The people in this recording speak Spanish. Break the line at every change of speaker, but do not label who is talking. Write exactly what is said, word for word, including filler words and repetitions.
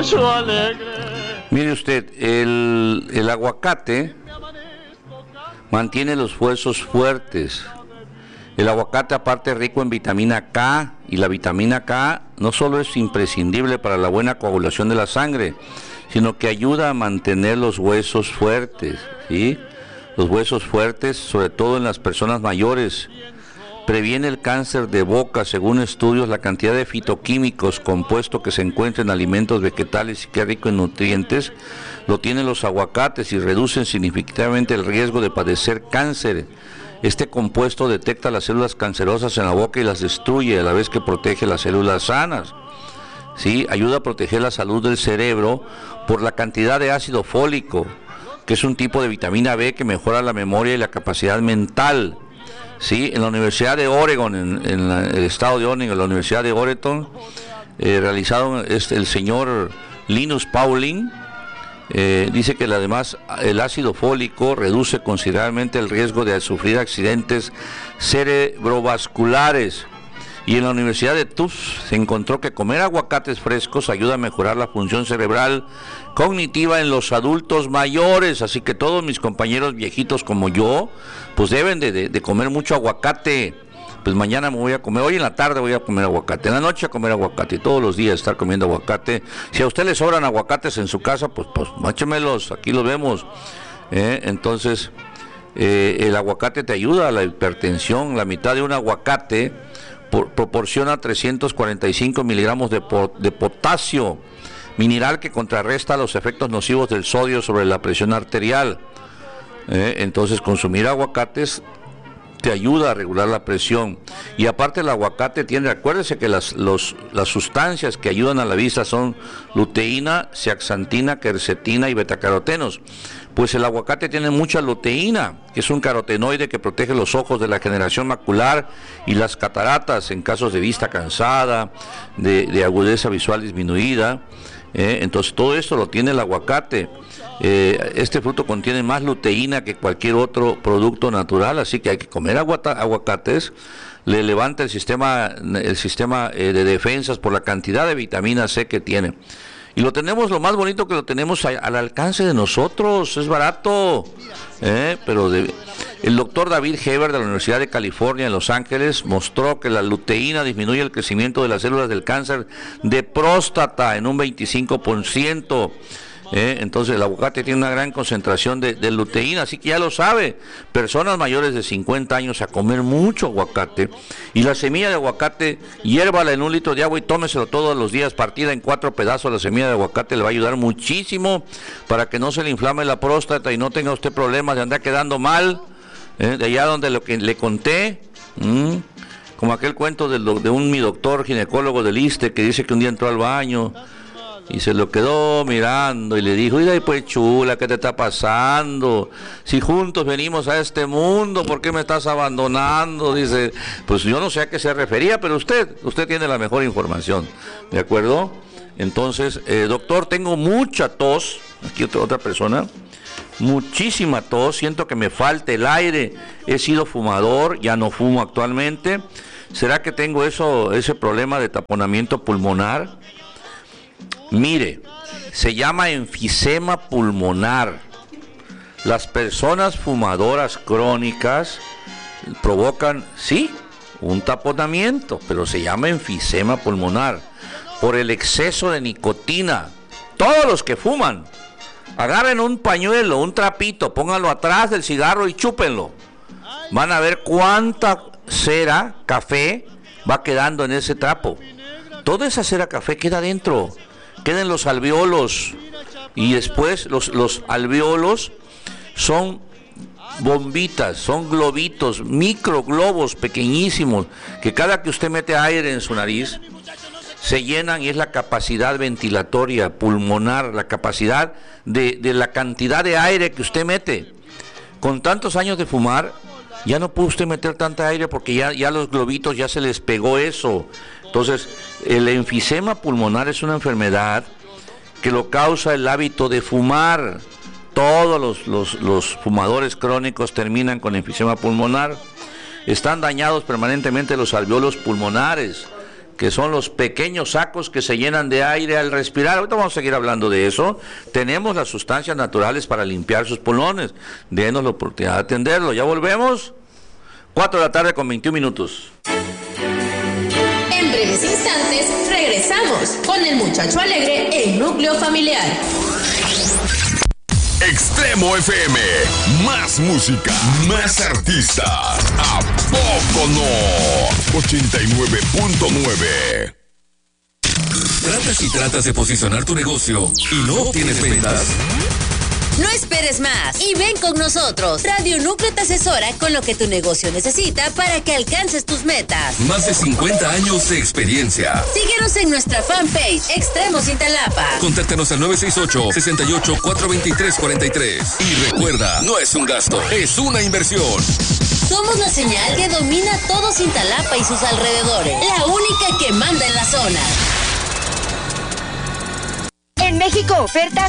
Mire usted, el, el aguacate mantiene los huesos fuertes. El aguacate, aparte, es rico en vitamina K, y la vitamina K no solo es imprescindible para la buena coagulación de la sangre, sino que ayuda a mantener los huesos fuertes, ¿sí? Los huesos fuertes, sobre todo en las personas mayores. Previene el cáncer de boca. Según estudios, la cantidad de fitoquímicos compuestos que se encuentran en alimentos vegetales y que es rico en nutrientes, lo tienen los aguacates y reducen significativamente el riesgo de padecer cáncer. Este compuesto detecta las células cancerosas en la boca y las destruye, a la vez que protege las células sanas. ¿Sí? Ayuda a proteger la salud del cerebro por la cantidad de ácido fólico, que es un tipo de vitamina B que mejora la memoria y la capacidad mental. ¿Sí? En la Universidad de Oregon, en, en la, el estado de Oregon, en la Universidad de Oregon, eh, realizaron este, el señor Linus Pauling, eh, dice que además el ácido fólico reduce considerablemente el riesgo de sufrir accidentes cerebrovasculares. Y en la Universidad de Tufts se encontró que comer aguacates frescos ayuda a mejorar la función cerebral cognitiva en los adultos mayores. Así que todos mis compañeros viejitos como yo, pues deben de, de, de comer mucho aguacate. Pues mañana me voy a comer, hoy en la tarde voy a comer aguacate, en la noche a comer aguacate, y todos los días estar comiendo aguacate. Si a usted le sobran aguacates en su casa, pues, pues máchemelos, aquí los vemos. ¿eh? Entonces, eh, el aguacate te ayuda a la hipertensión. La mitad de un aguacate por, proporciona trescientos cuarenta y cinco miligramos de, po, de potasio, mineral que contrarresta los efectos nocivos del sodio sobre la presión arterial. ¿eh? Entonces, consumir aguacates te ayuda a regular la presión. Y aparte el aguacate tiene, acuérdese que las, los, las sustancias que ayudan a la vista son luteína, zeaxantina, quercetina y betacarotenos. Pues el aguacate tiene mucha luteína, que es un carotenoide que protege los ojos de la degeneración macular y las cataratas en casos de vista cansada, de, de agudeza visual disminuida. ¿eh? Entonces todo esto lo tiene el aguacate. Eh, este fruto contiene más luteína que cualquier otro producto natural, así que hay que comer aguata, aguacates. Le levanta el sistema, el sistema eh, de defensas por la cantidad de vitamina C que tiene. Y lo tenemos, lo más bonito que lo tenemos a, al alcance de nosotros, es barato. ¿eh? Pero de, el doctor David Heber de la Universidad de California en Los Ángeles mostró que la luteína disminuye el crecimiento de las células del cáncer de próstata en un veinticinco por ciento. ¿Eh? Entonces el aguacate tiene una gran concentración de, de luteína, así que ya lo sabe, personas mayores de cincuenta años a comer mucho aguacate. Y la semilla de aguacate, hiérvala en un litro de agua y tómeselo todos los días, partida en cuatro pedazos. La semilla de aguacate le va a ayudar muchísimo para que no se le inflame la próstata y no tenga usted problemas de andar quedando mal. ¿eh? De allá donde lo que le conté, ¿m? como aquel cuento de, lo, de un mi doctor ginecólogo del ISSSTE que dice que un día entró al baño y se lo quedó mirando y le dijo: "Mira, pues chula, ¿qué te está pasando? Si juntos venimos a este mundo, ¿por qué me estás abandonando?" Dice, pues yo no sé a qué se refería, pero usted, usted tiene la mejor información, ¿de acuerdo? Entonces, eh, doctor, tengo mucha tos, aquí otra, otra persona, muchísima tos, siento que me falta el aire, he sido fumador, ya no fumo actualmente. ¿Será que tengo eso, ese problema de taponamiento pulmonar? Mire, se llama enfisema pulmonar. Las personas fumadoras crónicas provocan, sí, un taponamiento, pero se llama enfisema pulmonar por el exceso de nicotina. Todos los que fuman, agarren un pañuelo, un trapito, pónganlo atrás del cigarro y chúpenlo. Van a ver cuánta cera, café, va quedando en ese trapo. Toda esa cera café queda dentro. Quedan los alveolos, y después los, los alveolos son bombitas, son globitos, microglobos pequeñísimos, que cada que usted mete aire en su nariz, se llenan, y es la capacidad ventilatoria pulmonar, la capacidad de, de la cantidad de aire que usted mete. Con tantos años de fumar, ya no puede usted meter tanta aire porque ya, ya los globitos ya se les pegó eso. Entonces, el enfisema pulmonar es una enfermedad que lo causa el hábito de fumar. Todos los, los, los fumadores crónicos terminan con enfisema pulmonar. Están dañados permanentemente los alveolos pulmonares, que son los pequeños sacos que se llenan de aire al respirar. Ahorita vamos a seguir hablando de eso. Tenemos las sustancias naturales para limpiar sus pulmones. Denos la oportunidad de atenderlo. ¿Ya volvemos? cuatro de la tarde con veintiún minutos.
En breves instantes regresamos con el muchacho alegre, el núcleo familiar.
Extremo F M, más música, más artistas. ¿A poco no? ochenta y nueve punto nueve.
¿Tratas y tratas de posicionar tu negocio y no obtienes ventas?
No esperes más y ven con nosotros. Radio Núcleo te asesora con lo que tu negocio necesita para que alcances tus metas.
Más de cincuenta años de experiencia.
Síguenos en nuestra fanpage Extremos Cintalapa.
Contáctanos al nueve seis ocho, seis ocho, cuatro dos tres, cuatro tres. Y recuerda, no es un gasto, es una inversión.
Somos la señal que domina todo Cintalapa y sus alrededores. La única que manda en la zona.
En México, ofertas